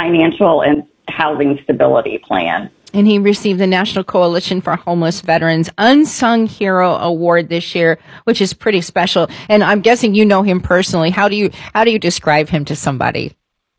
financial and housing stability plan. And he received the National Coalition for Homeless Veterans Unsung Hero Award this year, which is pretty special. And I'm guessing you know him personally. How do you describe him to somebody?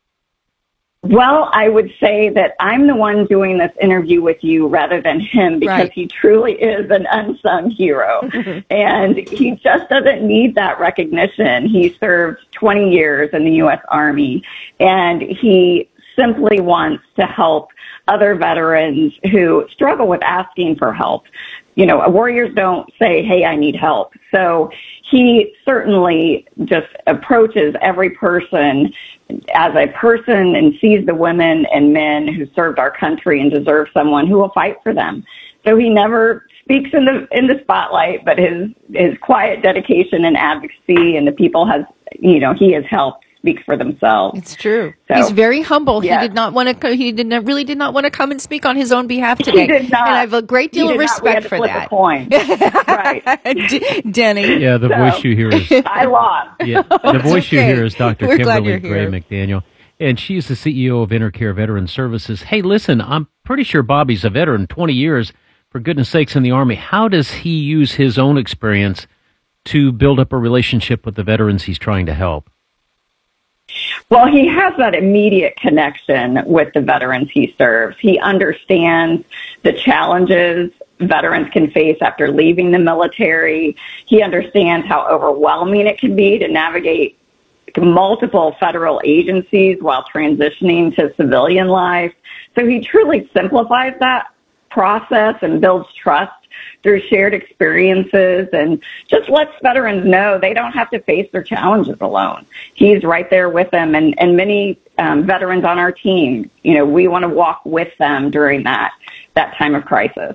Well, I would say that I'm the one doing this interview with you rather than him, because Right. he truly is an unsung hero. And he just doesn't need that recognition. He served 20 years in the U.S. Army, and he simply wants to help other veterans who struggle with asking for help. You know, warriors don't say, hey, I need help. So he certainly just approaches every person as a person and sees the women and men who served our country and deserve someone who will fight for them. So he never speaks in the spotlight, but his quiet dedication and advocacy and the people he has helped speak for themselves. It's true. So, he's very humble. yes. He did not want to. He really did not want to come and speak on his own behalf today. He did not. And I have a great deal of respect for flip that. A coin. Right. Denny. Yeah, the voice you hear is I lost. yeah, the voice you okay. hear is Dr. We're glad Kimberly you're Gray here. McDaniel, and she's the CEO of Intercare Veteran Services. Hey, listen, I'm pretty sure Bobby's a veteran, 20 years, for goodness sakes, in the Army. How does he use his own experience to build up a relationship with the veterans he's trying to help? Well, he has that immediate connection with the veterans he serves. He understands the challenges veterans can face after leaving the military. He understands how overwhelming it can be to navigate multiple federal agencies while transitioning to civilian life. So he truly simplifies that process and builds trust through shared experiences, and just lets veterans know they don't have to face their challenges alone. He's right there with them, and many veterans on our team, we want to walk with them during that time of crisis.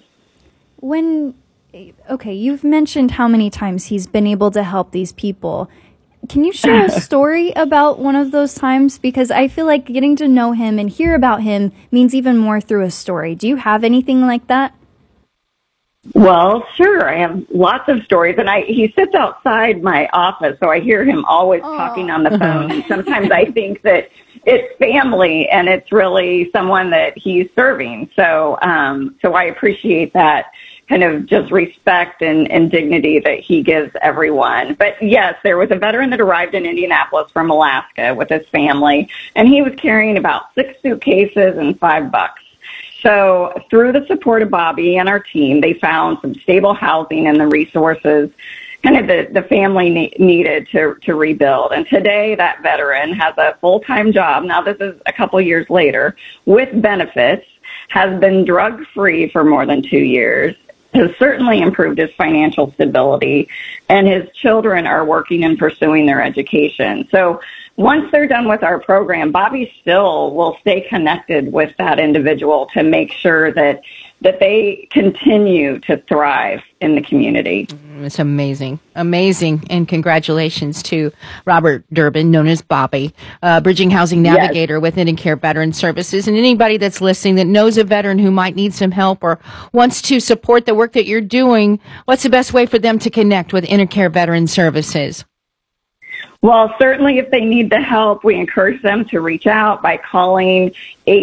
You've mentioned how many times he's been able to help these people. Can you share a story about one of those times? Because I feel like getting to know him and hear about him means even more through a story. Do you have anything like that? Well, sure. I have lots of stories, and he sits outside my office, so I hear him always talking on the phone. And sometimes I think that it's family, and it's really someone that he's serving. So I appreciate that kind of just respect and dignity that he gives everyone. But yes, there was a veteran that arrived in Indianapolis from Alaska with his family, and he was carrying about 6 suitcases and $5. So through the support of Bobby and our team, they found some stable housing and the resources kind of the family needed to rebuild. And today that veteran has a full-time job. Now this is a couple years later with benefits, has been drug-free for more than 2 years, has certainly improved his financial stability, and his children are working and pursuing their education. So once they're done with our program, Bobby still will stay connected with that individual to make sure that they continue to thrive in the community. It's amazing. Amazing. And congratulations to Robert Durbin, known as Bobby, Bridging Housing Navigator with Intercare Veteran Services. And anybody that's listening that knows a veteran who might need some help or wants to support the work that you're doing, what's the best way for them to connect with Intercare Veteran Services? Well, certainly if they need the help, we encourage them to reach out by calling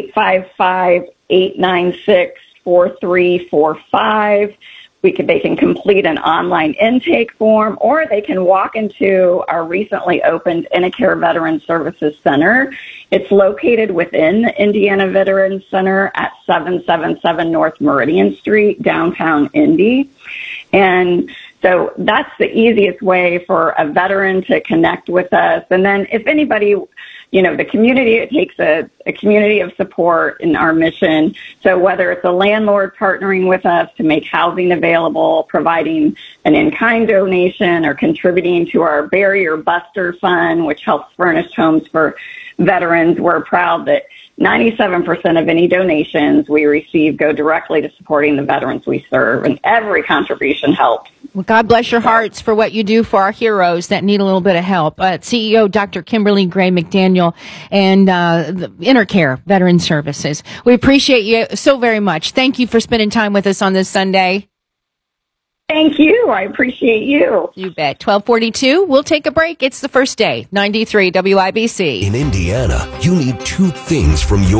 855-896-4345. They can complete an online intake form, or they can walk into our recently opened Intercare Veteran Services Center. It's located within the Indiana Veterans Center at 777 North Meridian Street, downtown Indy. And so that's the easiest way for a veteran to connect with us. And then if anybody, the community, it takes a community of support in our mission. So whether it's a landlord partnering with us to make housing available, providing an in-kind donation, or contributing to our Barrier Buster Fund, which helps furnish homes for veterans, we're proud that 97% of any donations we receive go directly to supporting the veterans we serve, and every contribution helps. Well, God bless your hearts for what you do for our heroes that need a little bit of help. CEO Dr. Kimberly Gray McDaniel and the Intercare Veteran Services. We appreciate you so very much. Thank you for spending time with us on this Sunday. Thank you. I appreciate you. You bet. 1242. We'll take a break. It's the first day. 93 WIBC. In Indiana, you need 2 things from your